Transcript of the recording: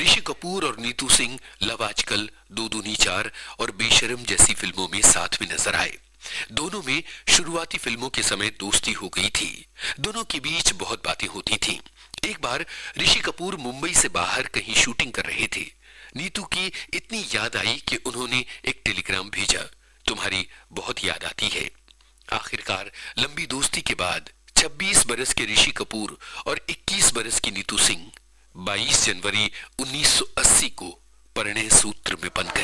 ऋषि कपूर और नीतू सिंह लव आजकल, दो दूनी चार और बेशरम जैसी फिल्मों में साथ में नजर आए। दोनों में शुरुआती फिल्मों के समय दोस्ती हो गई थी। दोनों के बीच बहुत बातें होती थीं। एक बार ऋषि कपूर मुंबई से बाहर कहीं शूटिंग कर रहे थे। नीतू की इतनी याद आई कि उन्होंने एक टेलीग्राम भेजा, तुम्हारी बहुत याद आती है। आखिरकार लंबी दोस्ती के बाद 26 बरस के ऋषि कपूर और 21 बरस की नीतू सिंह 22 जनवरी 1980 को परिणय सूत्र में बंध गए।